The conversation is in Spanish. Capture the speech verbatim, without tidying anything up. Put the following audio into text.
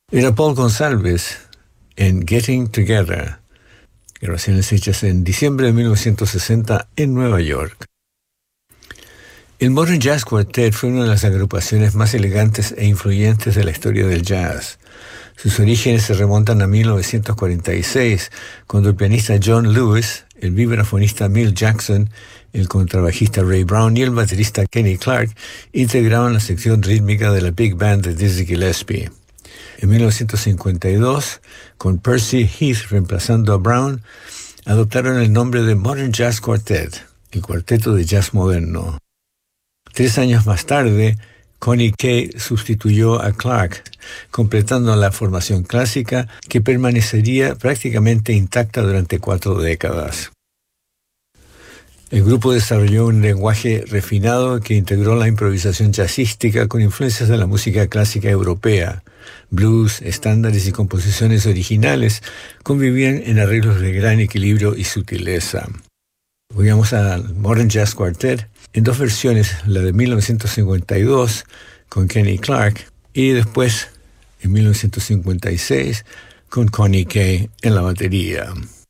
Era Paul Gonsalves en Getting Together, grabaciones hechas en diciembre de mil novecientos sesenta en Nueva York. El Modern Jazz Quartet fue una de las agrupaciones más elegantes e influyentes de la historia del jazz. Sus orígenes se remontan a mil novecientos cuarenta y seis, cuando el pianista John Lewis, el vibrafonista Milt Jackson, el contrabajista Ray Brown y el baterista Kenny Clarke integraban la sección rítmica de la Big Band de Dizzy Gillespie. En mil novecientos cincuenta y dos, con Percy Heath reemplazando a Brown, adoptaron el nombre de Modern Jazz Quartet, el cuarteto de jazz moderno. Tres años más tarde, Connie Kay sustituyó a Clarke, completando la formación clásica que permanecería prácticamente intacta durante cuatro décadas. El grupo desarrolló un lenguaje refinado que integró la improvisación jazzística con influencias de la música clásica europea. Blues, estándares y composiciones originales convivían en arreglos de gran equilibrio y sutileza. Oigamos al Modern Jazz Quartet en dos versiones, la de mil novecientos cincuenta y dos con Kenny Clarke y después en mil novecientos cincuenta y seis con Connie Kay en la batería.